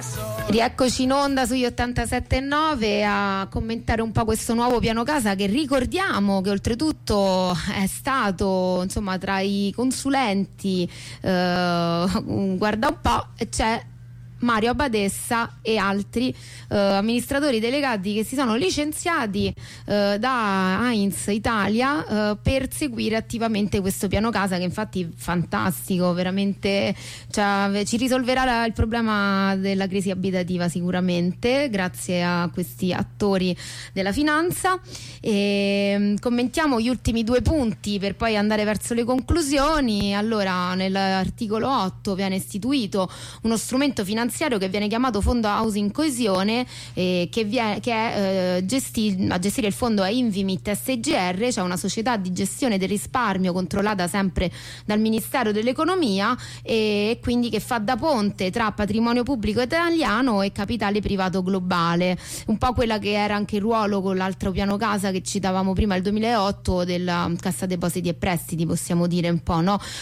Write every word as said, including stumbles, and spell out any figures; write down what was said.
Rieccoci in onda sugli ottantasette e nove a commentare un po' questo nuovo piano casa, che ricordiamo che oltretutto è stato, insomma, tra i consulenti, eh, guarda un po', c'è Mario Abadessa e altri eh, amministratori delegati che si sono licenziati eh, da Heinz Italia eh, per seguire attivamente questo piano casa, che infatti è fantastico, veramente, cioè, ci risolverà la, il problema della crisi abitativa sicuramente, grazie a questi attori della finanza. E commentiamo gli ultimi due punti per poi andare verso le conclusioni. Allora, nell'articolo otto viene istituito uno strumento finanziario che viene chiamato Fondo Housing Coesione, eh, che, viene, che è eh, gesti- a gestire il fondo è Invimit S G R, cioè una società di gestione del risparmio controllata sempre dal Ministero dell'Economia, e quindi che fa da ponte tra patrimonio pubblico italiano e capitale privato globale, un po' quella che era anche il ruolo con l'altro piano casa che citavamo prima, il duemilaotto, della Cassa Depositi e Prestiti, possiamo dire un po', no?